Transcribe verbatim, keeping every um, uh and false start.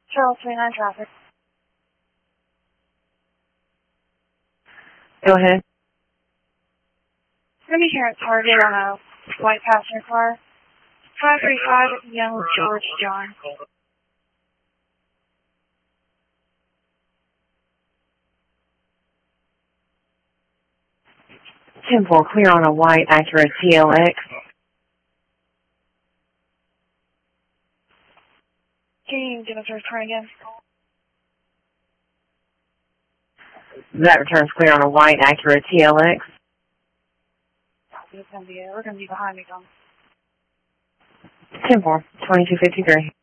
Charles twenty-nine traffic. Go ahead. Let me hear a target on a white passenger car. five three five Young George John. ten four, clear on a white Acura T L X. Can you give us a return again? That returns clear on a white Acura T L X. It's gonna be, we're going to be behind me, Tom. ten four, twenty-two fifty-three.